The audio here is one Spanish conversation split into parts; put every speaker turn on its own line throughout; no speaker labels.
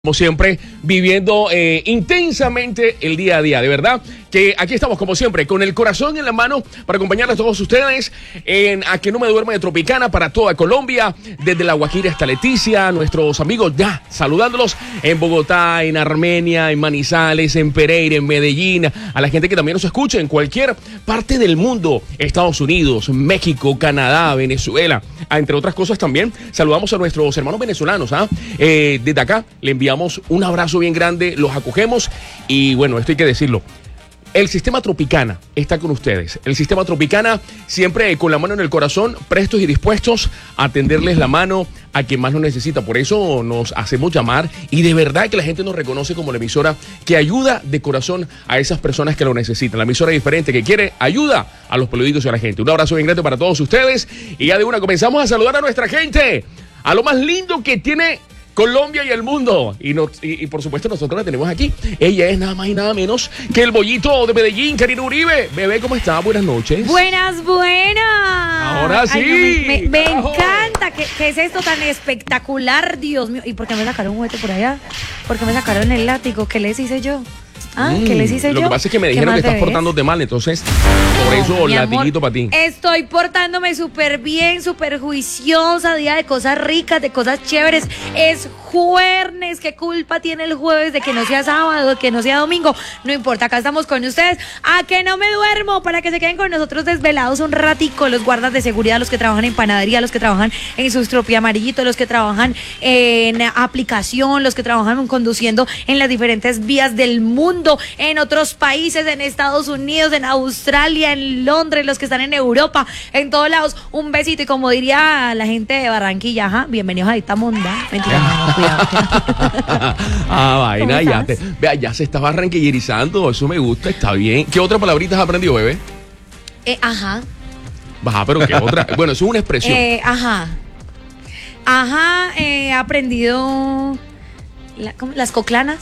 Como siempre, viviendo intensamente el día a día. De verdad que aquí estamos, como siempre, con el corazón en la mano para acompañarles a todos ustedes en A Que No Me Duerme de Tropicana para toda Colombia, desde La Guajira hasta Leticia, nuestros amigos ya saludándolos en Bogotá, en Armenia, en Manizales, en Pereira, en Medellín, a la gente que también nos escucha en cualquier parte del mundo, Estados Unidos, México, Canadá, Venezuela, entre otras cosas también. Saludamos a nuestros hermanos venezolanos, desde acá le enviamos un abrazo bien grande, los acogemos y bueno, esto hay que decirlo. El Sistema Tropicana está con ustedes. El Sistema Tropicana siempre con la mano en el corazón, prestos y dispuestos a tenderles la mano a quien más lo necesita. Por eso nos hacemos llamar y de verdad que la gente nos reconoce como la emisora que ayuda de corazón a esas personas que lo necesitan. La emisora diferente que quiere ayuda a los peluditos y a la gente. Un abrazo bien grande para todos ustedes y ya de una comenzamos a saludar a nuestra gente, a lo más lindo que tiene Colombia y el mundo. Y por supuesto nosotros la tenemos aquí. Ella es nada más y nada menos que el bollito de Medellín, Karina Uribe. Bebé, ¿cómo está? Buenas noches.
Buenas.
Ahora sí.
Ay, no, me encanta. ¿Qué es esto tan espectacular? Dios mío. ¿Y por qué me sacaron un juguete por allá? ¿Por qué me sacaron el látigo? ¿Qué les hice yo? ¿Qué les hice yo?
Lo que pasa es que me dijeron que estás portándote mal, entonces por eso latiguito para ti.
Estoy portándome súper bien, súper juiciosa, día de cosas ricas, de cosas chéveres. Es jueves, ¿qué culpa tiene el jueves de que no sea sábado, de que no sea domingo? No importa, acá estamos con ustedes. A que no me duermo, para que se queden con nosotros desvelados un ratico, los guardas de seguridad, los que trabajan en panadería, los que trabajan en Sustropia Amarillito, los que trabajan en aplicación, los que trabajan conduciendo en las diferentes vías del mundo, en otros países, en Estados Unidos, en Australia, en Londres, los que están en Europa, en todos lados. Un besito y como diría la gente de Barranquilla, bienvenidos a esta monda. Mentira, no, cuidado.
Vaina, ya se está barranquillerizando, eso me gusta, está bien. ¿Qué otra palabrita has aprendido, bebé? Pero ¿qué otra? Bueno, eso es una expresión.
He aprendido las coclanas.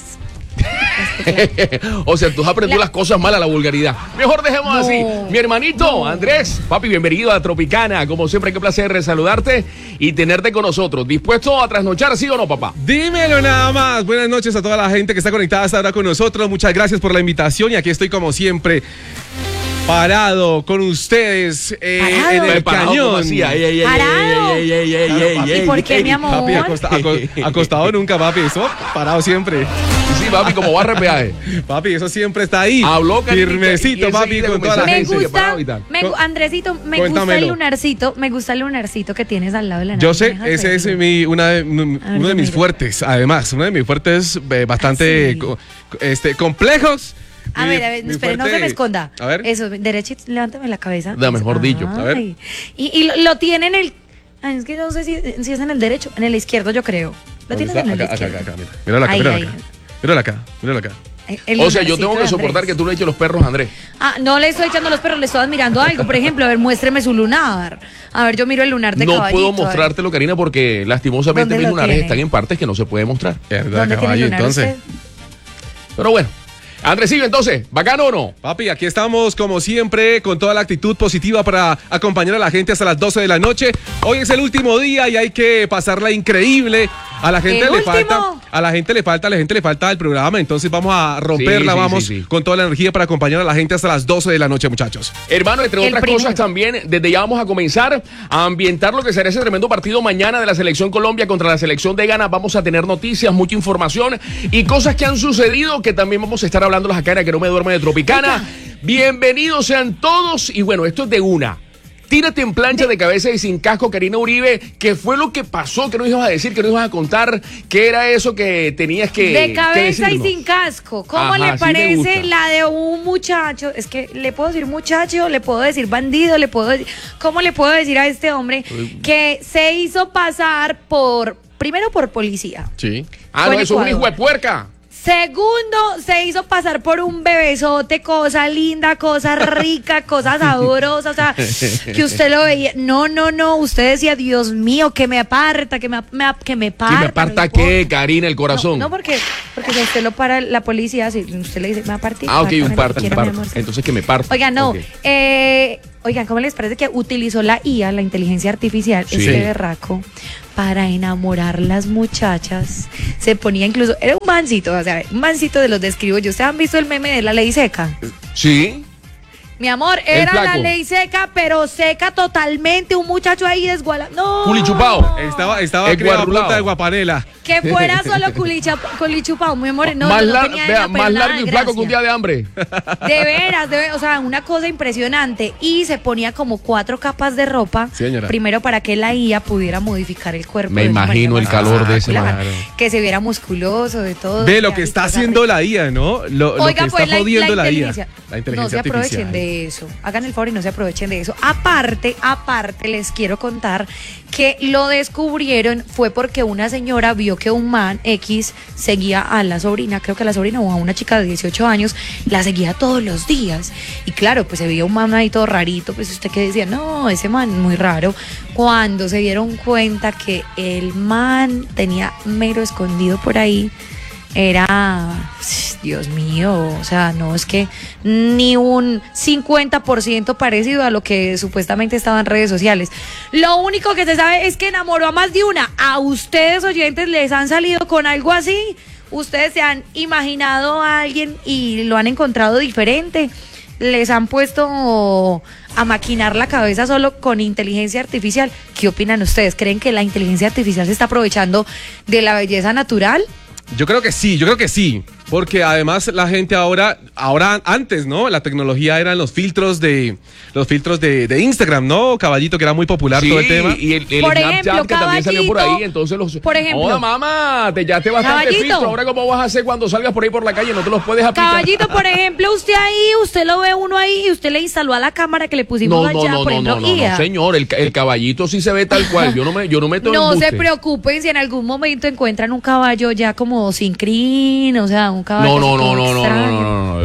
O sea, tú has aprendido las cosas malas, la vulgaridad. Mejor dejemos así. Mi hermanito Andrés, papi, bienvenido a Tropicana. Como siempre, qué placer saludarte y tenerte con nosotros. ¿Dispuesto a trasnochar, sí o no, papá?
Dímelo nada más. Buenas noches a toda la gente que está conectada hasta ahora con nosotros. Muchas gracias por la invitación y aquí estoy como siempre, parado con ustedes en el cañón.
¿Y por qué, mi amor?
Papi, acostado nunca, papi. Eso, parado siempre.
Sí, papi, como barra de peaje.
Papi, eso siempre está ahí.
Habló
firmecito, papi, con toda la gente.
Andresito, me gusta el lunarcito que tienes al lado de la nave.
Yo sé, ese es uno de mis fuertes, además. Uno de mis fuertes bastante complejos.
A ver, espere, no se me esconda. A ver. Eso, derechito, levántame la cabeza.
Da mejor dicho. A ver.
Y lo tiene en el... es que no sé si es en el derecho, en el izquierdo yo creo. Lo tienes en el izquierdo.
Acá, míralo acá.
O sea, yo tengo que soportar que tú le eches los perros a Andrés.
No le estoy echando los perros, le estoy admirando algo. Por ejemplo, a ver, muéstreme su lunar. A ver, yo miro el lunar de caballito.
No puedo mostrártelo, Karina, porque lastimosamente mis lunares están en partes que no se puede mostrar.
¿Dónde tiene el lunar entonces?
Pero bueno. Andresillo, entonces, ¿bacano o no?
Papi, aquí estamos como siempre con toda la actitud positiva para acompañar a la gente hasta las 12 de la noche. Hoy es el último día y hay que pasarla increíble. A la gente le falta el programa, entonces vamos a romperla, con toda la energía para acompañar a la gente hasta las 12 de la noche, muchachos.
Hermano, entre otras cosas también, desde ya vamos a comenzar a ambientar lo que será ese tremendo partido mañana de la Selección Colombia contra la Selección de Ghana. Vamos a tener noticias, mucha información y cosas que han sucedido que también vamos a estar hablándolas acá en A Que No Me Duerme de Tropicana. Bienvenidos sean todos y bueno, esto es de una. Tírate en plancha de cabeza y sin casco, Karina Uribe. ¿Qué fue lo que pasó? ¿Qué nos ibas a decir? ¿Qué nos ibas a contar? ¿Qué era eso que tenías que
de cabeza y sin casco? ¿Cómo le parece la de un muchacho? Es que le puedo decir muchacho, le puedo decir bandido, ¿cómo le puedo decir a este hombre que se hizo pasar primero por policía?
Sí. No, eso es un hijo de puerca.
Segundo, se hizo pasar por un bebesote, cosa linda, cosa rica, cosa sabrosa, o sea, que usted lo veía. No, usted decía, Dios mío, que me aparta, que me parta.
¿Que me aparta qué, Karina, el corazón?
No, porque si usted lo para la policía, si usted le dice, me va a partir.
Ok, un parta. Entonces que me parta.
Oiga, no,
okay.
Oigan, ¿cómo les parece que utilizó la IA, la inteligencia artificial,
Sí.
este berraco, para enamorar las muchachas? Se ponía incluso, era un mancito, o sea, un mancito de los describo yo. ¿Ustedes han visto el meme de la ley seca?
Sí.
Mi amor, era la
flaco.
ley seca, pero seca totalmente, un muchacho ahí desgualado. No.
Culichupao.
Estaba criado a
Esguarrulado.
punta de guapanela.
Que fuera solo culichupao, mi amor. No,
más
no
lar-
tenía
vea,
esa
más
pelada
largo y
de
flaco que un
gracia.
día de hambre.
De veras, o sea, una cosa impresionante. Y se ponía como 4 capas de ropa.
Sí, señora.
Primero para que la IA pudiera modificar el cuerpo.
Me
de una
imagino
manera
el calor de ese
espectacular,
man.
que se viera musculoso, de todo.
Ve lo
sea,
que
y
está
cosas
haciendo
ricas.
la IA, ¿no? Lo
Oiga,
que
pues
está jodiendo la IA.
inteligencia.
La inteligencia
No se aprovechen
artificial.
de eso. Hagan el favor y no se aprovechen de eso. Aparte, les quiero contar que lo descubrieron fue porque una señora vio que un man X seguía a la sobrina, creo que a la sobrina o a una chica de 18 años, la seguía todos los días. Y claro, pues se veía un man ahí todo rarito, pues usted que decía, no, ese man muy raro. Cuando se dieron cuenta que el man tenía mero escondido por ahí, era, Dios mío, o sea, no es que ni un 50% parecido a lo que supuestamente estaba en redes sociales. Lo único que se sabe es que enamoró a más de una. ¿A ustedes, oyentes, les han salido con algo así? ¿Ustedes se han imaginado a alguien y lo han encontrado diferente? ¿Les han puesto a maquinar la cabeza solo con inteligencia artificial? ¿Qué opinan ustedes? ¿Creen que la inteligencia artificial se está aprovechando de la belleza natural?
Yo creo que sí, porque además la gente ahora antes, ¿no? La tecnología eran los filtros de Instagram, ¿no? Caballito, que era muy popular todo el tema.
Y el
Por
Snapchat
ejemplo,
que también salió por
Caballito,
ahí, entonces los...
por ejemplo.
Hola, mamá, ya te bastante
Caballito.
filtro, ahora cómo vas a hacer cuando salgas por ahí por la calle, no te los puedes aplicar.
Caballito, por ejemplo, usted lo ve uno ahí y usted le instaló a la cámara que le pusimos allá, por ejemplo, IA.
señor, el caballito sí se ve tal cual, yo no meto
No
embuste.
se preocupen si en algún momento encuentran un caballo ya como sin crin, o sea, un caballo
No.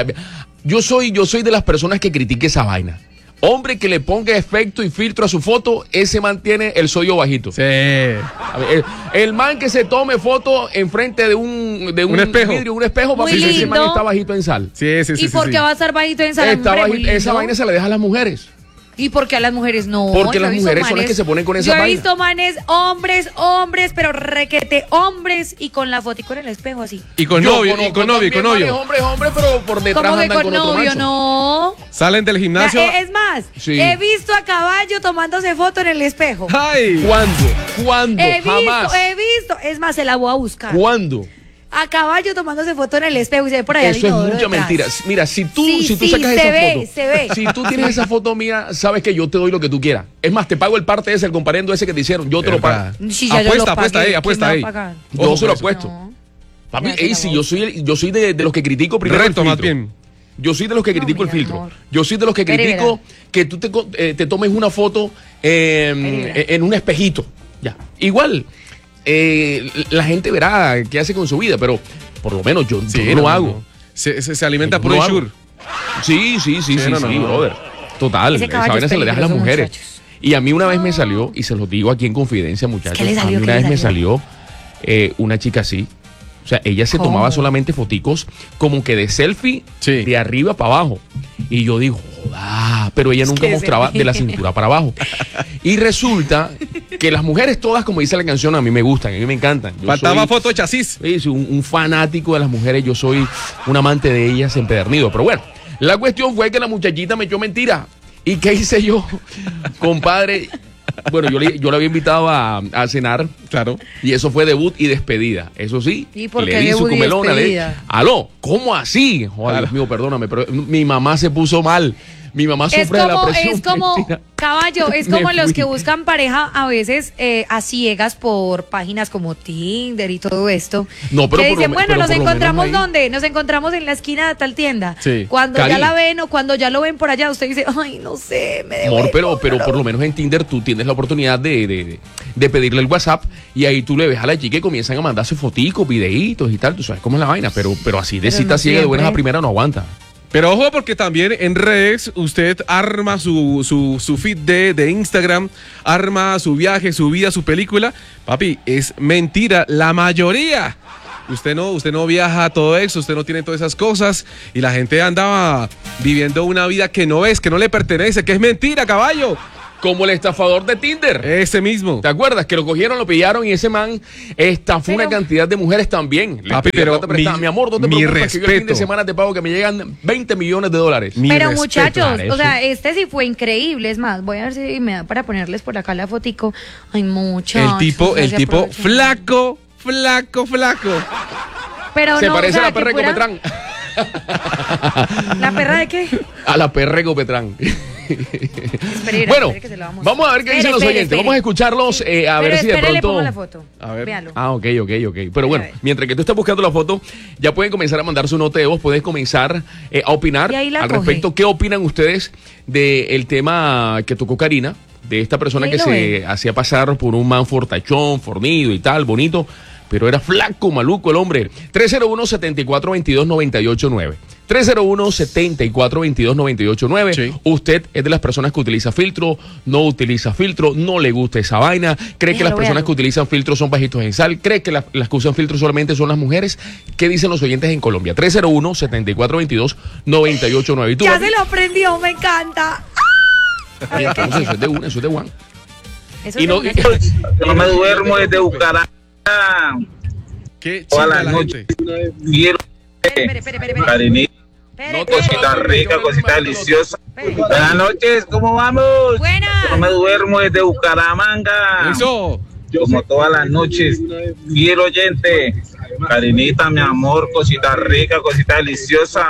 Yo soy de las personas que critique esa vaina. Hombre que le ponga efecto y filtro a su foto, ese mantiene el sodio bajito.
Sí.
A ver, el man que se tome foto enfrente de un
espejo.
vidrio, un espejo,
Muy
papi, ese
lindo.
man está bajito en sal.
Sí.
¿Y por qué va a estar bajito en sala?
Está bajito, esa vaina se la deja a las mujeres.
¿Y por qué a las mujeres no?
Porque
Yo he
las
visto
mujeres son las que se ponen con esa
Yo he
vaina.
visto manes, hombres, pero requete hombres y con la fotico en el espejo así.
Y con
Yo
novio,
conozco
y con novio.
también hombres, pero por detrás
Como que
andan
con
con otro
novio,
macho.
no.
Salen del gimnasio.
Es más,
Sí.
he visto a caballo tomándose foto en el espejo.
¡Ay!
¿Cuándo? Jamás.
He visto. Es más, se la voy a buscar.
¿Cuándo?
A caballo tomándose foto en el espejo y se ve por allá el
Eso es
inodoro
mucha
detrás.
mentira. Mira, si tú
Sí,
sacas
se
esa
ve,
foto,
se ve.
si tú tienes esa foto mía, sabes que yo te doy lo que tú quieras. Es más, te pago el parte ese, el comparendo ese que te hicieron. Yo te lo pago.
Sí, ya yo lo
Apuesta
pagué.
ahí, apuesta
¿Quién
ahí.
me va a pagar?
Yo
Ojo
se lo
con eso.
apuesto.
No.
Papi,
Ya te la
sí,
voy.
yo soy de los que critico primero
Reto,
el
más
filtro.
bien.
Yo soy de los que critico el
mira,
filtro.
amor.
Yo soy de los que
Pero
critico
verá.
que tú te tomes una foto
verá.
en un espejito. Ya. Igual, la gente verá qué hace con su vida, pero por lo menos yo no lo hago.
Se alimenta
Yo
por
no
un
hago.
sure.
Sí,
no,
brother. Total.
Ese
Esa
caballo
vaina
es
se le deja a las
peligroso,
mujeres.
muchachos.
Y a mí una vez me salió, y se los digo aquí en confidencia, muchachos.
¿Qué le salió?
A mí
¿Qué
una
le
vez me
salió?
salió una chica así. O sea, ella se
¿Cómo?
tomaba solamente foticos como que de selfie
Sí.
de arriba para abajo. Y yo digo, joda, pero ella nunca
que
mostraba
se-
de la cintura para abajo. Y resulta que las mujeres todas, como dice la canción, a mí me gustan, a mí me encantan. Yo
Faltaba
soy-
foto de chasis.
Sí, soy un fanático de las mujeres, yo soy un amante de ellas empedernido. Pero bueno, la cuestión fue que la muchachita me echó mentira. ¿Y qué hice yo? Compadre, bueno, yo le había invitado a cenar.
Claro.
Y eso fue debut y despedida. Eso sí,
¿Y por
le
qué
di su
debut y
comelona.
despedida?
Aló, ¿cómo así? Joder, Dios mío, perdóname, pero mi mamá se puso mal. Mi mamá
Es
sufre de la presión.
es como,
mentira.
caballo, es
Me
como los
fui.
que buscan pareja a veces a ciegas por páginas como Tinder y todo esto.
No, pero
que
por lo
dicen,
me-
bueno,
pero
nos
por lo menos
encontramos
ahí.
¿dónde? Nos encontramos en la esquina de tal tienda.
Sí.
Cuando
Cari.
ya la ven o cuando ya lo ven por allá, usted dice, ay, no sé, me
Amor,
devuelvo,
pero
no
por
lo-
lo menos en Tinder tú tienes la oportunidad de pedirle el WhatsApp y ahí tú le ves a la chica y comienzan a mandarse foticos, videitos y tal. Tú sabes cómo es la vaina, pero así de
Pero
cita
no
ciega de buenas a
siempre.
primera no aguanta.
Pero ojo, porque también en redes usted arma su feed de Instagram, arma su viaje, su vida, su película. Papi, es mentira. La mayoría usted no viaja todo eso, usted no tiene todas esas cosas y la gente andaba viviendo una vida que no es, que no le pertenece, que es mentira, caballo.
Como el estafador de Tinder.
Ese mismo.
¿Te acuerdas? Que lo cogieron, lo pillaron y ese man estafó una cantidad de mujeres también.
Papi, pero
mi amor, no te preocupes que yo el fin de semana te pago que me llegan $20 millones.
Pero muchachos, o sea, este sí fue increíble. Es más, voy a ver si me da para ponerles por acá la fotico. Ay, muchachos.
El tipo flaco.
Pero
se
no,
parece
o sea,
a la perra de Copetrán.
¿La perra de qué?
A la perra de Copetrán. Bueno, vamos a ver qué dicen los oyentes. Vamos a escucharlos a ver si de pronto.
Le pongo la foto.
A ver.
Véalo.
Ok. Pero bueno, mientras que tú estás buscando la foto, ya pueden comenzar a mandar su nota de voz, puedes comenzar a opinar al respecto. ¿Qué opinan ustedes del tema que tocó Karina? De esta persona que se hacía pasar por un man fortachón, fornido y tal, bonito, pero era flaco, maluco el hombre. 301-7422-989. 301-7422-989. Sí. Usted es de las personas que utiliza filtro, no utiliza filtro, no le gusta esa vaina, cree que las personas que utilizan filtro son bajitos en sal, cree que las que usan filtro solamente son las mujeres. ¿Qué dicen los oyentes en Colombia? 301-7422-989.
Ya se lo aprendió, me encanta.
Eso es de una, eso es de Juan.
Y no me duermo desde Bucaramanga.
Qué chingada la gente.
Espere.
Karinita, cosita rica, cosita deliciosa. Buenas noches, ¿cómo vamos?
Buenas.
No me duermo desde Bucaramanga.
Eso.
Como todas las noches. Fiel oyente. Karinita, mi amor, cosita rica, cosita deliciosa.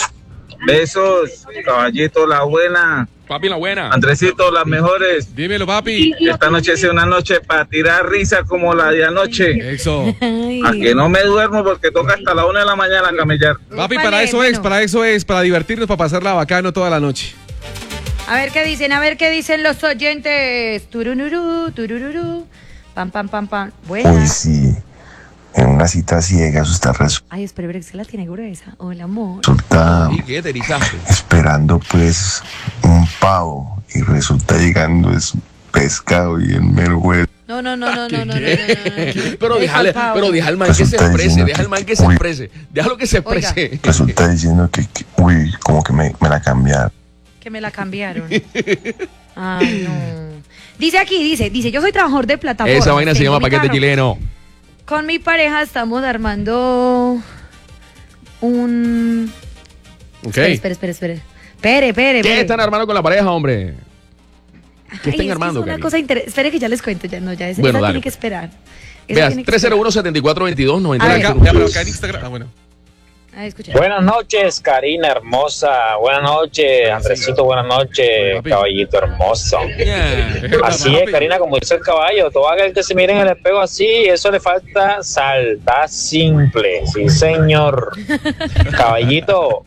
Besos, caballito, la buena.
Papi, la buena.
Andresito, las mejores.
Dímelo, papi.
Esta noche es una noche para tirar risa como la de anoche.
Eso.
A que no me duermo porque toca hasta la 1 de la mañana camellar.
Papi, para eso es, para divertirnos, para pasarla bacano toda la noche.
A ver qué dicen los oyentes. Turururú. Pam. Buenas.
Uy, sí. En una cita ciega, eso está
Ay, espera, que se la tiene gruesa. Hola, amor.
resulta esperando pues un pavo y resulta llegando es pescado y el mero hueso.
No.
Pero déjale al man que se exprese, déjalo que se exprese.
Resulta diciendo que como que me la cambiaron.
Que me la cambiaron. Ay, no. Dice aquí, yo soy trabajador de plataforma.
Esa vaina se llama paquete chileno.
Con mi pareja estamos armando un...
Ok.
Espere.
¿Qué están armando con la pareja, hombre? ¿Qué están armando,
es una cosa Espere que ya les cuento. Bueno, esa tiene que esperar.
Veas, 301-7422-989.
Pero acá en Instagram. Bueno.
Buenas noches, Karina hermosa. Buenas noches, Andresito. Buenas noches, caballito hermoso. Así es, Karina, como dice el caballo. Todo aquel que se mire en el espejo así, eso le falta sal. Está simple. Sí, señor. Caballito.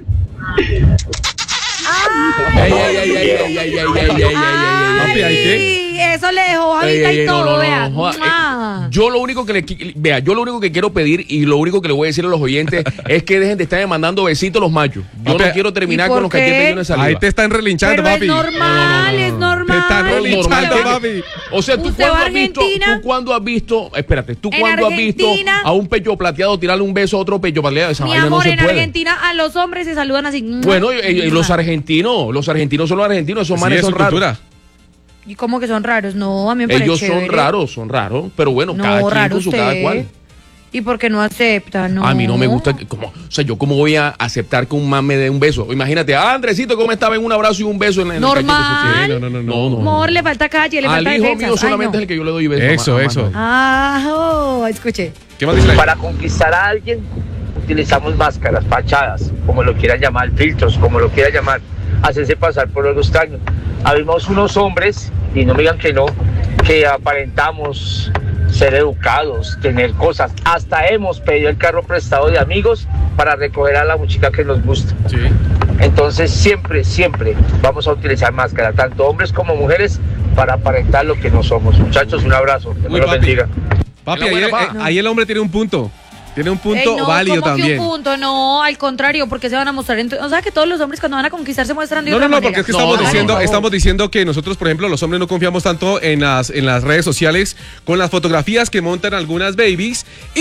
Eso le dejó Javita y todo, vea.
Yo lo único que quiero pedir y lo único que le voy a decir a los oyentes es que dejen de estar mandando besitos a los machos. Yo no quiero terminar con los cachetes llenos de saliva.
Ahí te están relinchando, papi.
Es normal.
Te están relinchando, papi.
O sea, tú cuando has visto a un pecho plateado tirarle un beso a otro pecho plateado, esa vaina no se puede.
En Argentina a los hombres se saludan así.
Bueno, y los argentinos son los argentinos, esos manes son raros.
¿Y cómo que son raros? No, a mí me parece
Ellos
chévere.
son raros, pero bueno, cada quien con su cada cual.
¿Y por qué no acepta? No.
A mí no me gusta, yo cómo voy a aceptar que un man me dé un beso. Imagínate, Andresito, cómo estaba en un abrazo y un beso en el
normal.
No.
Amor, le falta calle, le falta defensa.
Al hijo mío solamente es el que yo le doy beso.
Eso.
Escuché.
¿Qué más dice?
Para conquistar a alguien utilizamos máscaras, fachadas, como lo quieran llamar, filtros, como lo quieran llamar, hacerse pasar por algo extraño. Habemos unos hombres, y no me digan que no, que aparentamos ser educados, tener cosas. Hasta hemos pedido el carro prestado de amigos para recoger a la muchacha que nos gusta.
Sí.
Entonces siempre vamos a utilizar máscara, tanto hombres como mujeres, para aparentar lo que no somos. Muchachos, un abrazo. Dios me lo bendiga.
Papi, ahí el hombre tiene un punto. Tiene un punto válido también.
Un punto, no, al contrario, porque se van a mostrar. O sea, que todos los hombres cuando van a conquistar se muestran de otra manera.
Porque es que estamos diciendo que nosotros, por ejemplo, los hombres no confiamos tanto en las redes sociales con las fotografías que montan algunas babies y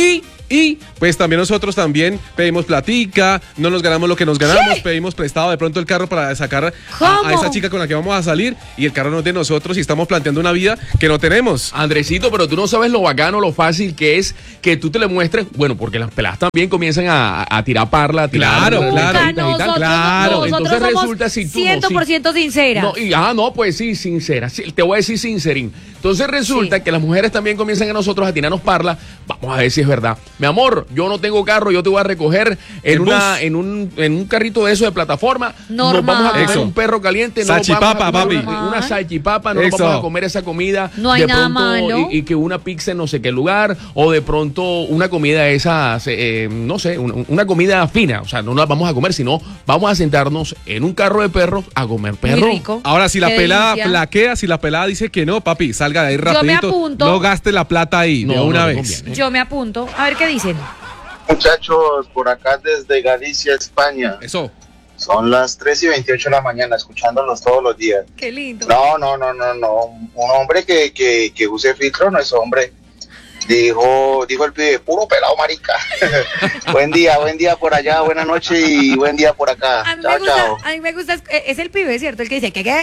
Y pues también nosotros también pedimos platica, no nos ganamos lo que nos ganamos, pedimos prestado de pronto el carro para sacar a esa chica con la que vamos a salir y el carro no es de nosotros y estamos planteando una vida que no tenemos.
Andresito, pero tú no sabes lo bacano, lo fácil que es que tú te le muestres, bueno, porque las peladas también comienzan a tirar parla, a tirar
Claro.
Entonces resulta si tú
100% sincera.
No, pues sí, sincera. Sí, te voy a decir sincerín. Entonces resulta que las mujeres también comienzan a nosotros a tirarnos parla. Vamos a ver si es verdad. Mi amor, yo no tengo carro, yo te voy a recoger en un carrito de eso de plataforma.
Normal.
Nos vamos a comer un perro caliente.
Salchipapa, papi.
Una salchipapa, no nos vamos a comer esa comida.
No hay nada malo.
Y que una pizza en no sé qué lugar, o de pronto una comida esa, no sé, una comida fina. O sea, no la vamos a comer, sino vamos a sentarnos en un carro de perros a comer perro.
Muy rico.
Ahora, si la pelada plaquea, si la pelada dice que no, papi, salga de ahí rapidito.
Yo me apunto.
No gaste la plata ahí de una vez.
Yo me apunto. A ver qué dicen.
Muchachos, por acá desde Galicia, España.
Eso.
Son las 3:28 de la mañana, escuchándolos todos los días.
Qué lindo.
No. Un hombre que use filtro no es hombre. Dijo el pibe, puro pelado, marica. Buen día por allá, buena noche y buen día por acá. Chao.
A mí me gusta, es el pibe, ¿cierto? El que dice, ¿qué?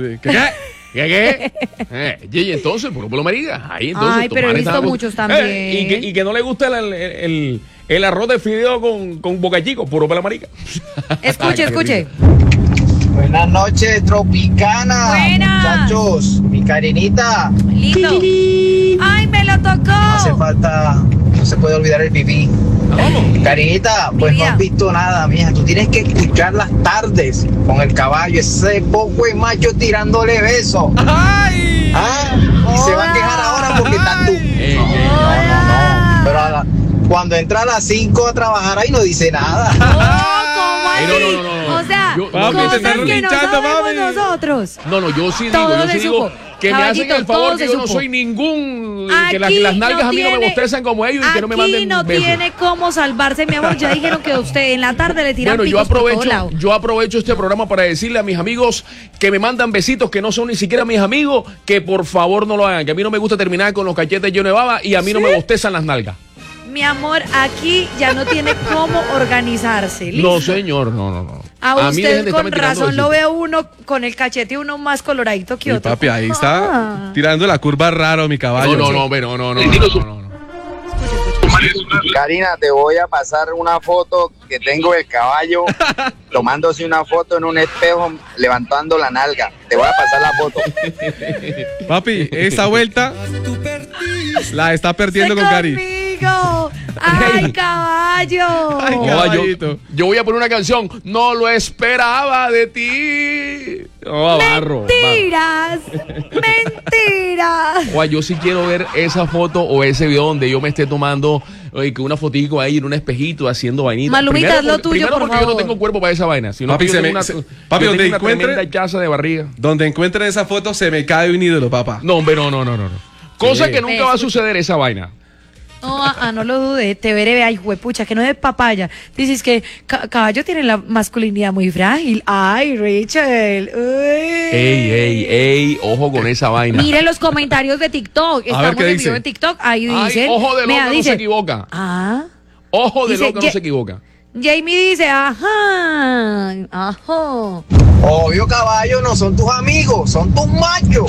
Y entonces, puro marica. Ahí entonces.
Ay, pero he visto muchos también.
Y que no le gusta el arroz de fideo con boca chico, puro pela marica.
Escuche.
Buenas noches, Tropicana.
Buenas.
Muchachos, mi Karinita.
Lindo. Ay, me lo tocó.
No hace falta, no se puede olvidar el pipí. Karinita, pues no has visto nada, mija. Tú tienes que escuchar las tardes con el caballo, ese poco de macho tirándole besos.
¡Ay!
Y se va a quejar ahora porque estás tú. No. Pero cuando entra a las 5 a trabajar ahí no dice nada.
¿Cómo así?
No.
O sea,
Papi, te están
cosas que no
linchando,
sabemos
mami.
nosotros.
No, yo sí
Todo
digo que me hacen el favor que yo no soy ningún, que las nalgas a mí no me bostezan como ellos y que no me manden
Aquí no
besos.
tiene cómo salvarse, mi amor. Ya dijeron que usted en la tarde le tiran
Bueno,
picos por todos lados.
yo aprovecho este programa para decirle a mis amigos que me mandan besitos que no son ni siquiera mis amigos, que por favor no lo hagan, que a mí no me gusta terminar con los cachetes llenos de baba y a mí no me bostezan las nalgas.
Mi amor, aquí ya no tiene cómo organizarse. ¿Listo?
No, señor, no.
A
mí dejen
usted
de
con
estarme tirando
razón lo
besitos.
ve uno con el cachete uno más coloradito que
Y
otro.
papi, ahí está tirando la curva raro, mi caballo.
No.
Karina, te voy a pasar una foto que tengo del caballo tomándose una foto en un espejo levantando la nalga. Te voy a pasar la foto.
Papi, esa vuelta la está perdiendo con Cari.
Conmigo. ¡Ay, caballo!
Ay, caballito.
Yo voy a poner una canción. No lo esperaba de ti.
Mentiras.
Yo sí quiero ver esa foto o ese video donde yo me esté tomando una fotico ahí en un espejito haciendo vainitas.
Malumita, haz lo tuyo,
primero
por
porque
favor.
yo no tengo cuerpo para esa vaina. Sino
Papi,
que yo tengo
papi,
yo
donde
tengo una
encuentre-
tremenda chaza de barriga.
Donde encuentren esa foto se me cae un ídolo, papá.
No, hombre, no. Cosa
Sí.
que nunca va a suceder esa vaina.
No lo dude, te veré, ay, huepucha, que no es de papaya. Dices que caballo tiene la masculinidad muy frágil. Ay, Rachel. Uy.
Ey, ojo con esa vaina.
Mire los comentarios de TikTok. Estamos
¿qué
en
dice?
video de TikTok. Ahí
Ay,
dice.
ojo de
mira,
loca, no
dice,
se equivoca. Ojo de
Dice,
loca, no se equivoca.
Jamie dice, ajá.
Obvio, caballo, no son tus amigos, son tus machos.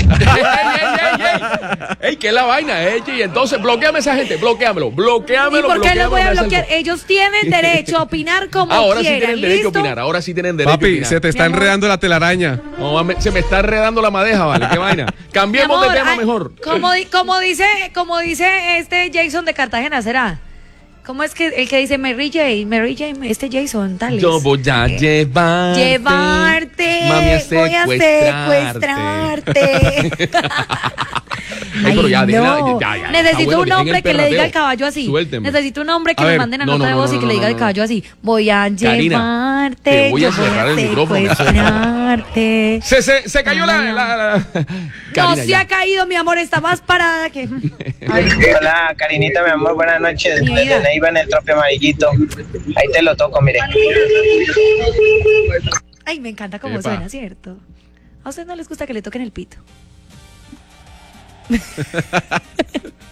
Ey, ¿qué es la vaina? Y entonces, bloqueame a esa gente, bloqueamelo.
¿Y por qué los voy a
bloqueame,
bloquear? Ellos tienen derecho a opinar como
Ahora sí
quieran.
tienen derecho a
¿listo?
opinar, ahora sí tienen derecho a
Papi,
opinar.
se te está
Mi amor.
enredando la telaraña.
No, se me está enredando la madeja, ¿vale? ¿Qué vaina? Cambiemos
Mi amor,
de tema
ay,
mejor.
Como dice este Jason de Cartagena, ¿será? ¿Cómo es que el que dice Mary Jane, este Jason, tal?
Yo voy a llevarte. Mami, a
voy a secuestrarte.
Ay, pero ya,
Ay,
déjenla,
no.
ya,
Necesito
está bueno,
un hombre
dejen el
que le diga
perrateo.
al caballo así.
Suélteme.
Necesito un hombre que
A
me
ver,
manden a
no,
nota de
no,
voz y
no,
que le diga
no,
al caballo así. Voy a
Karina,
llevarte.
te voy a
yo
cerrar el micrófono.
secuestrarte.
Se cayó la...
No
Karina,
se
ya.
ha caído, mi amor, está más parada que.
Hola, Karinita, mi amor, buenas noches.
Mi vida.
Desde Neiva en el Trope Amarillito. Ahí te lo toco, mire.
Ay, me encanta cómo
Epa.
suena, ¿cierto? ¿A usted no les gusta que le toquen el pito?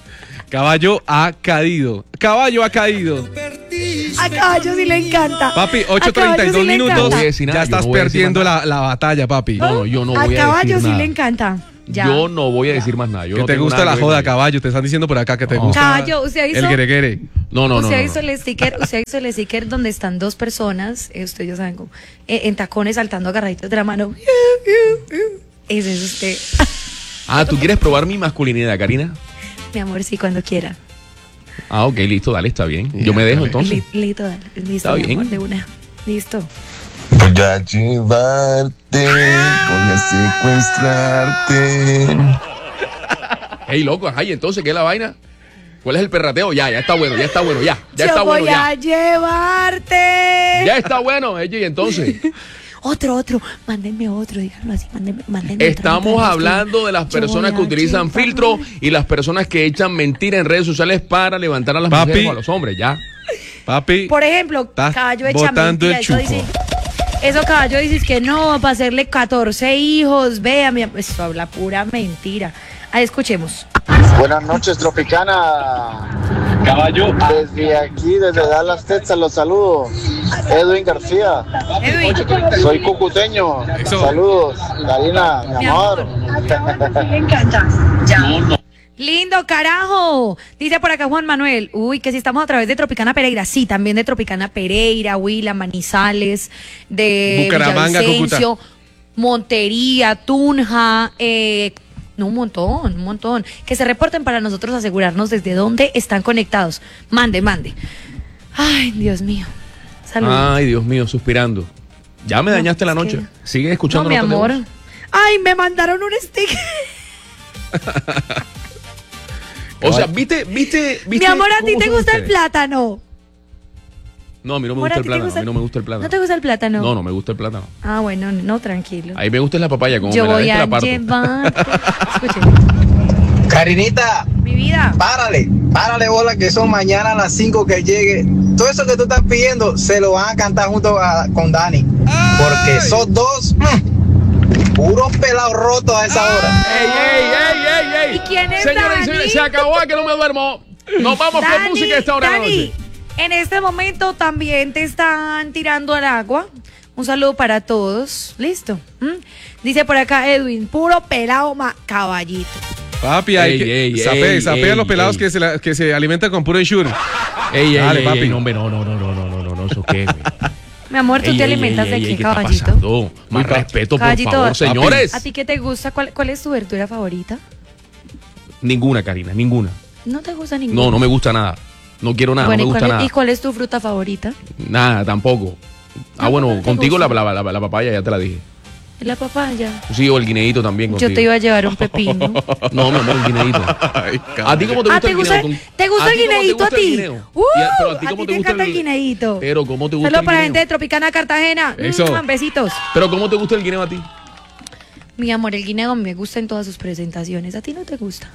Caballo ha caído. Caballo ha caído.
A Caballo sí le encanta.
Papi,
A Caballo
8:32
sí le
minutos.
encanta.
Ya estás perdiendo la batalla, papi.
No, yo no voy a
A
decir
Caballo sí
nada.
le encanta. Ya.
Yo no voy a decir más nada. Yo
Que
no
te
tengo
gusta
nada
la
que ver
joda,
con ello.
Caballo. Te están diciendo por acá que te gusta
Caballo, ¿usted hizo?
el guereguere.
No.
Usted hizo el sticker donde están dos personas, ustedes ya saben cómo, en tacones saltando agarraditos de la mano. Ese es usted.
Ah, ¿tú quieres probar mi masculinidad, Karina?
Mi amor, sí, cuando quiera.
Ah, ok, listo, dale, está bien. Yo me dejo entonces.
Listo, dale. Listo,
Está
mi
bien.
amor, de una. Listo.
Voy a llevarte, voy a secuestrarte.
Ey, loco, ay, entonces, ¿qué es la vaina? ¿Cuál es el perrateo? Ya está bueno, ya está bueno, ya
Yo
está bueno,
voy a llevarte.
Ya está bueno, y entonces.
Otro. Mándenme otro, díganlo así. Mándenme
Estamos
otro.
hablando de las
Yo
personas
voy
que
a
utilizan
llevar.
filtro y las personas que echan mentira en redes sociales para levantar a las
Papi.
mujeres o a los hombres, ya.
Papi,
Por ejemplo,
Estás
Caballo echa
botando
mentira.
el
Eso
chupo.
dice. Eso Caballo dice que no, para hacerle 14 hijos. Vea, eso habla pura mentira. Ahí escuchemos.
Buenas noches, Tropicana.
Caballo.
Desde aquí, desde Dallas, Texas, los saludo. Edwin García.
Edwin.
Soy cucuteño.
Eso.
Saludos. Karina, mi amor.
Me encanta. Lindo, carajo. Dice por acá Juan Manuel. Uy, que si estamos a través de Tropicana Pereira. Sí, también de Tropicana Pereira, Huila, Manizales, de
Bucaramanga,
Villavicencio, Montería, Tunja, no, un montón. Que se reporten para nosotros asegurarnos desde dónde están conectados. Mande. Ay, Dios mío. Saludos.
Ay, Dios mío, suspirando. Ya me dañaste la
es
noche.
que-
Sigue escuchando
No, mi
notas de
amor.
voz.
Ay, me mandaron un sticker.
O sea, ¿viste?
Mi amor, ¿a ti
cómo
te
son
gusta el
ustedes?
plátano?
No, a mí no me
Amor,
gusta
¿a
el
ti te
plátano.
gusta
A mí no me gusta el plátano.
¿No te gusta el plátano?
No me gusta el plátano.
Ah, bueno, no, tranquilo.
A mí me gusta la papaya, como
Yo
me la
voy
des, te
a
la parto.
llevar. Escuche,
Carinita,
mi vida.
párale bola que son mañana a las 5 que llegue. Todo eso que tú estás pidiendo se lo van a cantar junto con Dani. Porque esos dos, puros pelados rotos a esa hora.
¡Ey!
¿Y quién es
Señores y
Dani?
señores, se acabó, que no me duermo. Nos vamos con
Dani,
música a esta hora de la
Dani,
noche.
en este momento también te están tirando al agua. Un saludo para todos. ¿Listo? Dice por acá Edwin, puro pelado caballito.
papi, hay que. Sapé a los pelados que se alimentan con puro ensure. Dale, papi.
No, hombre, no, eso qué, güey.
Mi amor, ¿tú te alimentas de qué,
¿qué está
caballito?
pasando? Más respeto, por
Caballito,
favor, señores.
¿A ti qué te gusta? ¿Cuál es tu verdura favorita?
Ninguna, Karina, ninguna.
¿No te gusta ninguna?
No me gusta nada. No quiero nada,
Bueno,
no me gusta nada.
¿y cuál es tu fruta favorita?
Nada, tampoco. Ah, bueno,
¿no te
contigo la
gusta?
papaya, ya te la dije.
La papaya.
Sí, o el guineíto también contigo.
Yo te iba a llevar un pepino.
No, mi amor, el guineíto. ¿A ti cómo te gusta el guineo?
¿Te gusta el guineíto a ti?
Pero a ti
a
cómo
ti
te
te
gusta
encanta el
el
guineíto.
Pero ¿cómo te gusta
Saludos
el
para la
guineo?
gente de Tropicana Cartagena.
Eso.
Besitos.
Pero ¿cómo te gusta el guineo a ti?
Mi amor, el guineo me gusta en todas sus presentaciones. ¿A ti no te gusta?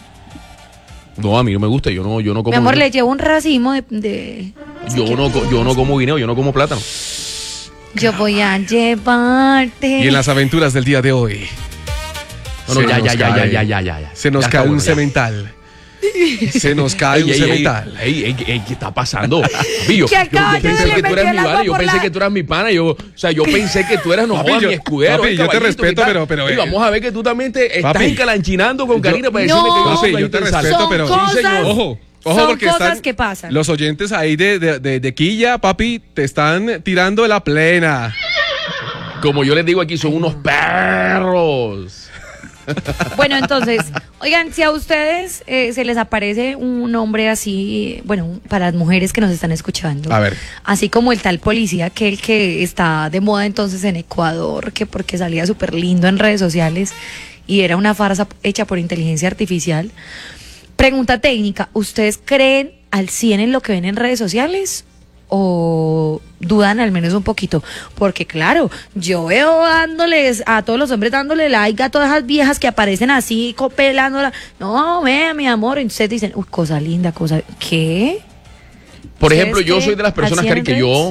No, a mí no me gusta, yo no como
Mi amor,
guineo.
le llevo un racimo de...
Yo no como guineo, yo no como plátano.
Yo voy a llevarte.
Y en las aventuras del día de hoy.
Bueno,
se
ya.
Se nos
Ya
cae
está
un
bueno, ya.
cemental. Se nos cae un cemental.
Ey, ¿qué está pasando? Papi, yo
Que al caballo
pensé
le
que tú
metió
eras
el
mi
agua
vale, yo
por
pensé
la-
que tú eras mi pana, yo pensé que tú eras, no
Papi,
jodas,
yo-
mi escudero.
papi, yo te
caballito,
respeto,
¿qué tal?
pero,
Y vamos a ver que tú también te estás
Papi,
encalanchinando con Karina para
No.
decirme que yo
Papi,
soy
yo te
intersal.
respeto,
Son
pero.
cosas-
Sí, señor. Ojo,
son
porque
cosas
están
que pasan.
Los oyentes ahí de Quilla, papi, te están tirando de la plena.
Como yo les digo aquí, son unos perros.
Bueno, entonces, oigan, si a ustedes se les aparece un hombre así, bueno, para las mujeres que nos están escuchando,
A ver.
así como el tal policía, aquel que está de moda entonces en Ecuador, que porque salía súper lindo en redes sociales y era una farsa hecha por inteligencia artificial. Pregunta técnica, ¿ustedes creen al 100 en lo que ven en redes sociales? ¿O dudan al menos un poquito? Porque claro, yo veo dándoles a todos los hombres dándole like a todas esas viejas que aparecen así, copelándola. No, vea, mi amor. Y ustedes dicen, uy, cosa linda, cosa... ¿Qué?
Por
¿Ustedes
ejemplo, yo
qué?
soy de las personas,
¿Al
Cari,
100
que yo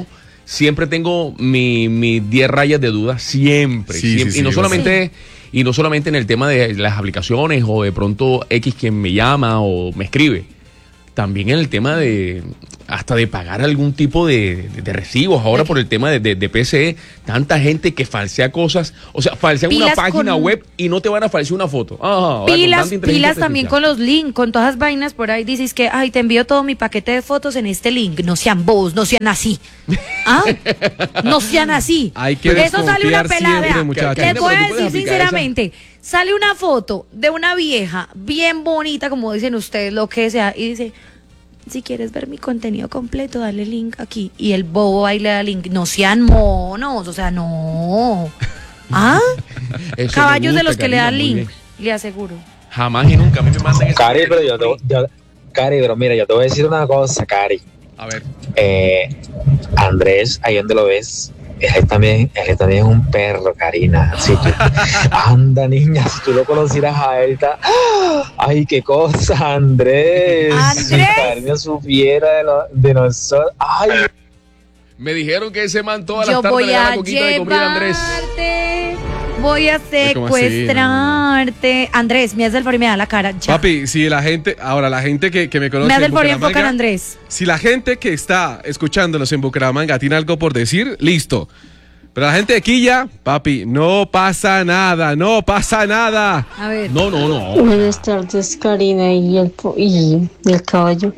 siempre tengo mi 10 rayas de duda, siempre.
Sí,
siempre.
sí,
Y no
sí,
solamente... Y no solamente en el tema de las aplicaciones o de pronto X quien me llama o me escribe, también en el tema de hasta de pagar algún tipo de recibos. Ahora por el tema de PCE, tanta gente que falsea cosas, o sea, falsean una página web y no te van a falsear una foto.
Pilas también con los links, con todas las vainas por ahí. Dices que, ay, te envío todo mi paquete de fotos en este link. No sean bobos, no sean así. ¿Ah? No sean así.
Hay que
eso sale una pelada.
siempre, muchachos.
Les voy a decir sinceramente, sale una foto de una vieja bien bonita, como dicen ustedes, lo que sea, y dice... Si quieres ver mi contenido completo, dale link aquí. Y el bobo ahí le da link. No sean monos, o sea, no. ¿Ah? Caballos de los que le dan link, le aseguro.
Jamás y nunca a mí me mandan eso.
Cari, pero mira, yo te voy a decir una cosa, Cari.
A ver.
Andrés, ahí donde lo ves, él también es un perro, Karina. Si tú, anda, niña, si tú lo conocieras a él, ay, qué cosa, Andrés. Si Karina supiera de nosotros. Ay.
Me dijeron que ese man todas las tardes le da la coquita de comida a Andrés.
Voy a secuestrarte. Andrés, me hace el favor y me da la cara. Ya.
Papi, si la gente que me conoce.
Me hace el favor y enfocan a Andrés.
Si la gente que está escuchándonos en Bucaramanga tiene algo por decir, listo. Pero la gente de Quilla, papi, no pasa nada.
A ver.
No.
Buenas tardes, Karina y el caballo.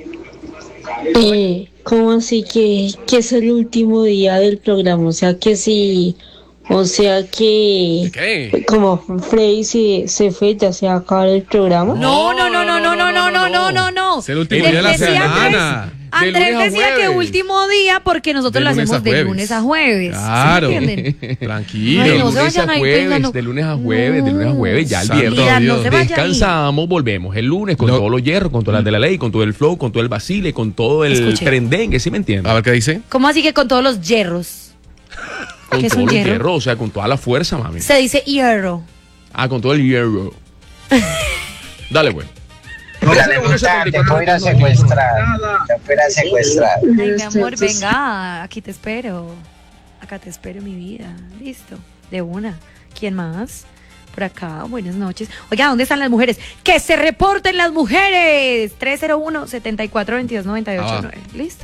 ¿Cómo así que es el último día del programa? O sea que si... O sea que
¿qué?
Como Freddy se fue, ya se va a acabar el programa.
No.
Es el último día de la semana.
Andrés decía que último día porque nosotros lo hacemos de lunes a jueves.
Claro.
¿Sí me entienden?
Tranquilo.
Ay,
De
no se
lunes a
vayan ahí
jueves,
pensando.
de lunes a jueves, ya el
Santo
viernes.
Dios.
No se vaya ahí.
Descansamos, volvemos el lunes con todos los hierros, con todas las de la ley, con todo el flow, con todo el vacile, con todo el
Escuche.
trendengue, ¿sí me entiendes?
A ver qué dice.
¿Cómo así que con todos los hierros?
Con
¿Qué es
todos
un
los
hierro?
hierros, o sea, con toda la fuerza, mami.
Se dice hierro.
Con todo el hierro. Dale, güey.
Te voy a ir a secuestrar.
Ay, mi amor, venga, aquí te espero. Acá te espero, mi vida. Listo, de una. ¿Quién más? Por acá, buenas noches. Oiga, ¿dónde están las mujeres? ¡Que se reporten las mujeres! 301-7422-989. Listo.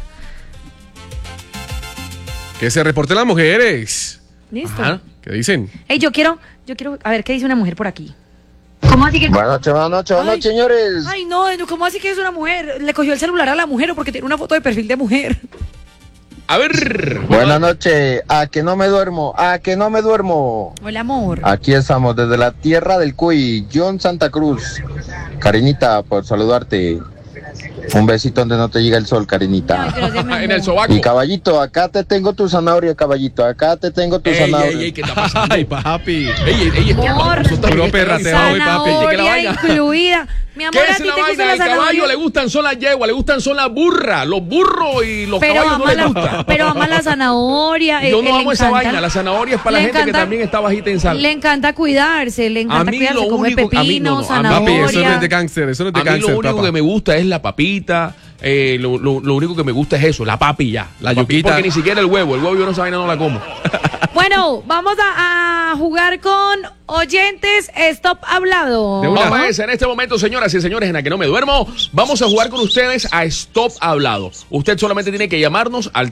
Que se reporten las mujeres.
Listo.
Ajá.
¿Qué dicen?
Ey, yo quiero, a ver qué dice una mujer por aquí. ¿Cómo así que?
Buenas noches, señores.
Ay, no, ¿cómo así que es una mujer? Le cogió el celular a la mujer o porque tiene una foto de perfil de mujer.
A ver.
Buenas noches, a que no me duermo.
Hola, amor.
Aquí estamos desde la tierra del Cuy, John Santa Cruz. Carinita, por saludarte. Un besito donde no te llega el sol, Karinita.
Ay, gracias, mi amor.
En el sobaco.
Y caballito, acá te tengo tu zanahoria, caballito. Acá te tengo tu zanahoria.
Ey, ¿qué está pasando?
Ay, papi.
Ey,
Amor,
puro perrateo hoy, papi.
¿Qué la
zanahoria
vaina?
incluida. Mi amor,
¿Qué
¿a
es
ti
la
te gusta
vaina
la
del caballo?
zanahoria?
Le gustan son las yeguas, le gustan son las burras. Los burros y los caballos no les gustan.
Pero ama la zanahoria.
Yo no
le
amo esa
encanta-
vaina. La zanahoria es para la
le
gente que
encanta-
también está bajita en sal.
Le encanta cuidarse, le encanta
A mí
cuidarse,
lo
come
único- a mí
pepino,
no, no, a mí-
zanahoria.
Papi, eso no es de cáncer, eso no es de
A mí
cáncer,
lo único
papá.
que me gusta es la papita. Lo único que me gusta es eso, la papi ya.
La
papi,
yuquita.
Porque ni siquiera el huevo yo no esa vaina no la como.
Bueno, vamos a jugar con oyentes Stop Hablado.
De una.
Vamos a eso, en este momento, señoras y señores, en la que no me duermo, vamos a jugar con ustedes a Stop Hablado. Usted solamente tiene que llamarnos al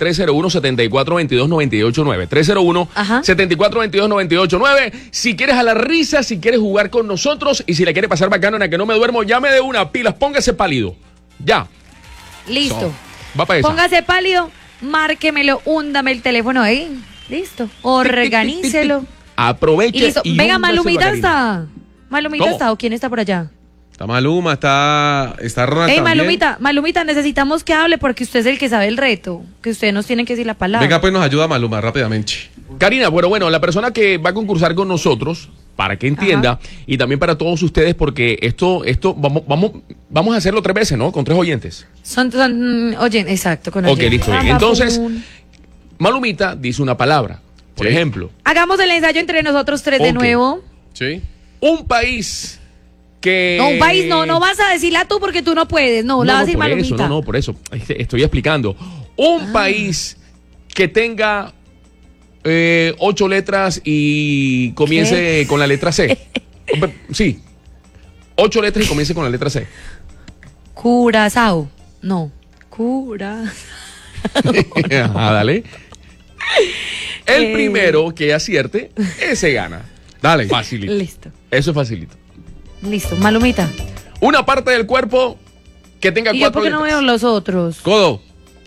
301-7422-989.
Ajá.
301-7422-989. Si quieres a la risa, si quieres jugar con nosotros y si le quiere pasar bacano en la que no me duermo, llame de una, pilas, póngase pálido. Ya.
Listo.
Va para esa.
Póngase pálido, márquemelo, húndame el teléfono ahí. Listo. Organícelo.
Aproveche
Y listo.
y
Venga,
húndaselo a
Malumita
Karina.
está. Malumita
¿Cómo?
está. ¿O quién está por allá?
Está Maluma, está Ronald
Ey,
también.
Malumita, necesitamos que hable porque usted es el que sabe el reto. Que usted nos tiene que decir la palabra.
Venga, pues nos ayuda Maluma rápidamente.
Karina, bueno, la persona que va a concursar con nosotros, para que entienda, y también para todos ustedes, porque esto vamos a hacerlo 3 veces, ¿no? Con 3 oyentes.
Oye, exacto, con
Ok,
oyentes.
listo, bien. Entonces, Malumita dice una palabra. Por
Sí.
ejemplo,
Hagamos el ensayo entre nosotros 3 de
Ok.
nuevo.
¿Sí?
un país que...
No, un país, no vas a decirla tú porque tú no puedes. No, la vas a decir
por eso,
Malumita.
por eso. Estoy explicando. Un país que tenga 8 letras y comience con la letra C. Sí. 8 letras y comience con la letra C.
Curazao. No. Curazao.
Ajá, dale. El primero que acierte, ese gana. Dale. Facilito.
Listo.
Eso es facilito.
Listo. Malumita.
Una parte del cuerpo que tenga
¿Y yo
4
por qué no
letras.
veo los otros?
Codo.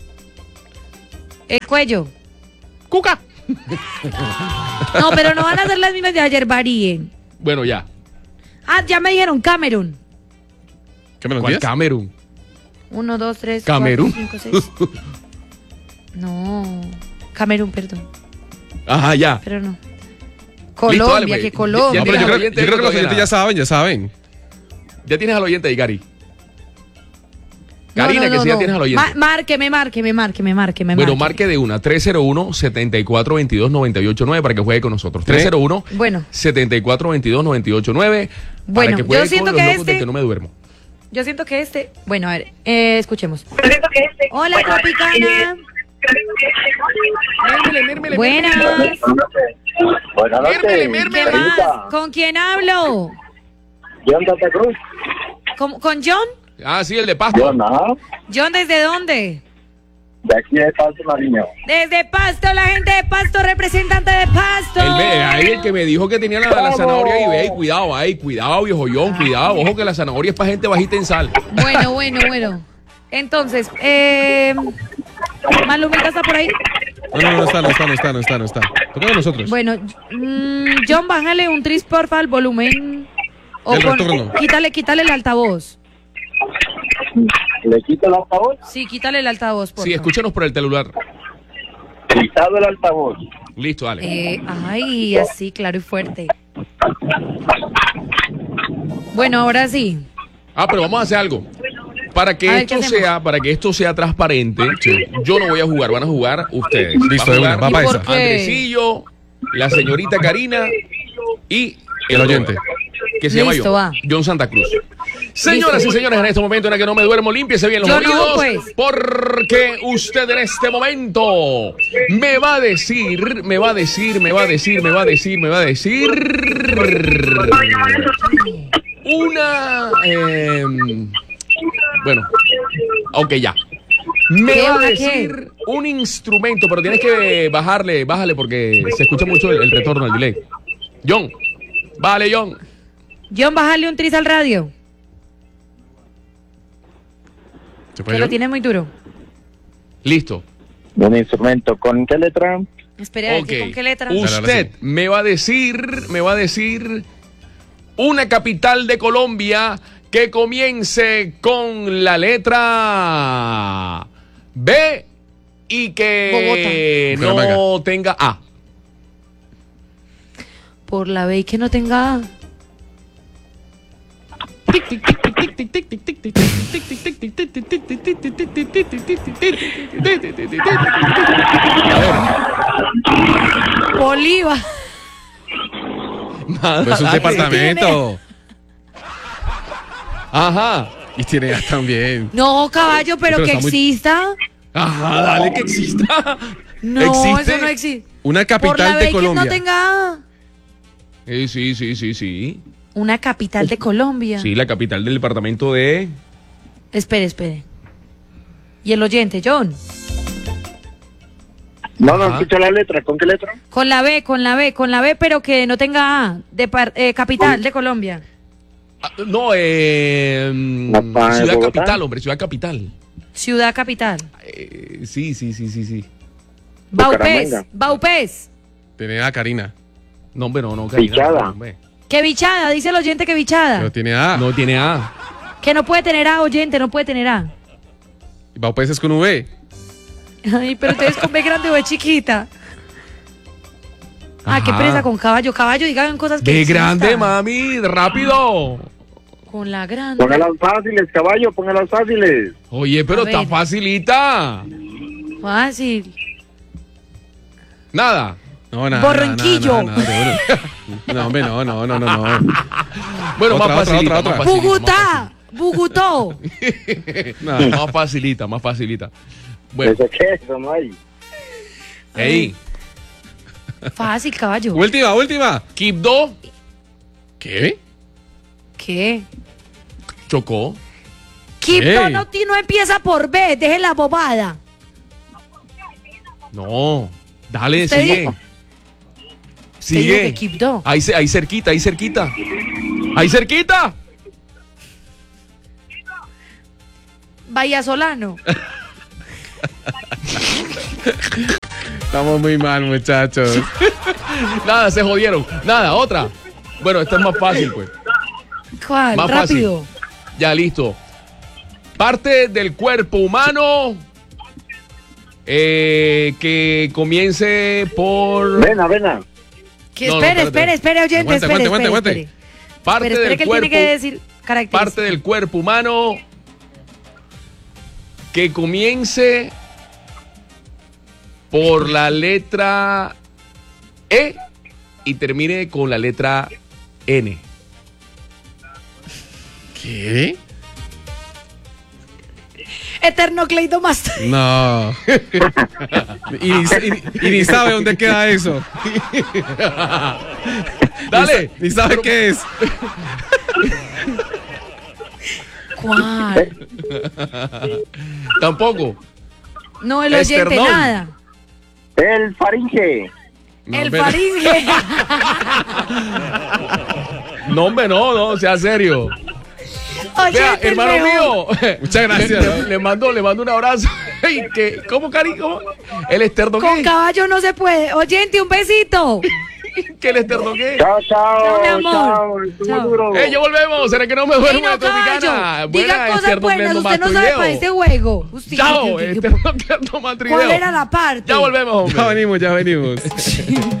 El cuello.
Cuca.
No, pero no van a ser las mismas de ayer, varíen.
Bueno, ya.
Ah, ya me dijeron Camerún.
¿Cuál Camerún?
1, 2, 3,
Camerún.
4, 5, 6. No. Camerún, perdón.
Ajá, ya.
Pero no.
Listo,
Colombia,
dale, pues.
que Colombia.
No, pero yo creo
oyente,
que los
todavía
oyentes
nada.
ya saben.
Ya tienes al oyente ahí, Gary. Karina, que sí ya tienes al oyente.
Márqueme.
Bueno, marque de una. 301-7422-989 para que juegue con nosotros. 301
Bueno.
7422-989
Bueno,
para que
yo
juegue
siento
con los
que
locos de que no me duermo.
Yo siento que bueno, a ver, escuchemos. Hola, Tropicana. Buenas.
Buenas noches.
¿Qué más? ¿Con quién hablo?
John Santa Cruz.
¿Con John?
Ah, sí, el de Pasto.
John, ¿desde dónde?
De aquí de Pasto, Nariño.
Desde Pasto, la gente de Pasto, representante de Pasto.
Ahí el que me dijo que tenía la zanahoria ahí, ve, cuidado, viejo John, cuidado, ojo que la zanahoria es para gente bajita en sal.
Bueno. Entonces, Malumita está por ahí.
No está. Toca de nosotros.
Bueno, John, bájale un tris, porfa, al volumen.
El retorno.
Quítale el altavoz.
¿Le quito el altavoz?
Sí, quítale el altavoz, porfa.
Sí, escúchanos por el celular.
Quitado el altavoz.
Listo, dale.
Así, claro y fuerte. Bueno, ahora sí.
Pero vamos a hacer algo. Para que esto sea transparente, yo no voy a jugar, van a jugar ustedes.
Listo,
va a jugar
para esa.
Andresillo, la señorita Karina y
el oyente.
Que se
Listo,
llama John Santa Cruz. Señoras y señores, en este momento en el que no me duermo, límpiese bien los oídos,
pues.
porque usted en este momento me va a decir una bueno, ok, ya. Me va a decir un instrumento, pero tienes que bájale porque se escucha mucho el retorno, el delay. John, vale, John,
bájale un tris al radio. Que lo tiene muy duro.
Listo.
Un instrumento. ¿Con qué letra?
Espera, ¿con qué letra?
Usted me va a decir una capital de Colombia que comience con la letra B y que
Bogotá.
no tenga A.
Por la B y que no tenga A. Bolívar.
Pues un departamento.
Ajá.
Y tiene A también.
No, caballo, pero que exista.
Ajá, dale que exista.
No,
¿Existe?
eso no existe.
Una
Por la
capital
B
de
y
Colombia.
que no tenga A.
Sí.
Una capital de Colombia.
Sí, la capital del departamento de...
Espere. ¿Y el oyente, John?
No escucho la letra. ¿Con qué letra?
Con la B, pero que no tenga A. Capital de Colombia.
No, ciudad
Bogotá.
capital, hombre, ciudad capital.
Ciudad capital.
Sí.
Baupés.
Tiene A, Karina.
No, hombre, no, Karina.
Bichada.
Hombre.
Que bichada, dice el oyente que bichada.
Pero tiene A.
No tiene A.
Que no puede tener A, oyente, no puede tener A.
Baupés es con V.
Ay, pero entonces con B grande o B chiquita. Qué
Ajá.
pereza con caballo. Caballo, digan cosas que
¡Qué
existan.
grande, mami! ¡Rápido!
Con la grande.
Póngalas fáciles, caballo, póngalas fáciles.
Oye, pero
A ver.
está facilita.
Fácil.
Nada.
No, nada.
Borronquillo.
No, hombre, no.
Bueno,
Otra,
más facilita.
otra.
Más facilita,
Bogotá. Bogotó.
No.
más facilita. Bueno,
¿Eso qué? Eso no hay.
Ey.
Fácil, caballo.
Última.
Quibdó. ¿Qué?
¿Qué?
Chocó.
Quibdó
Ey.
no empieza por B, deje la bobada.
No. Dale,
Usted
sigue.
dijo-
Sigue.
que Quibdó.
Ahí cerquita. Ahí cerquita.
Vallasolano.
Estamos muy mal, muchachos.
Nada, se jodieron. Nada, otra. Bueno, esta es más fácil, pues.
¿Cuál?
Más
Rápido.
fácil. Ya, listo. Parte del cuerpo humano que comience por...
Vena.
Que
No,
espere, oyente,
Aguante.
espere.
Parte
Espere
del
que él
cuerpo...
tiene que decir características.
Parte del cuerpo humano que comience por la letra E y termine con la letra N.
¿Qué?
Eternocleidomastoideo.
No. y ni sabe dónde queda eso.
Dale.
Ni sabe qué es.
¿Cuál?
Tampoco.
No, el oyente,
Esternón.
nada.
El faringe.
El faringe.
No, hombre, no, sea serio. Vea,
Oyente, el
hermano
mejor.
mío.
Muchas gracias, ¿no?
Le mando un abrazo. Ey, ¿cómo, Cari? ¿Cómo? ¿El esterno
Con
qué?
caballo no se puede. Oyente, un besito.
¿Qué el esterno qué?
Chao.
Chao, mi amor.
Estuvo
Chao.
duro.
Ya volvemos. ¿Será que no me
Ey,
duermo
no,
de Tropicana?
caballo. Diga cosas buenas. Usted no sabe
Esternocleidomastoideo.
para este juego. Usted-
Chao,
¿Cuál
esternocleidomastoideo.
era la parte?
Ya volvemos, hombre.
Ya venimos.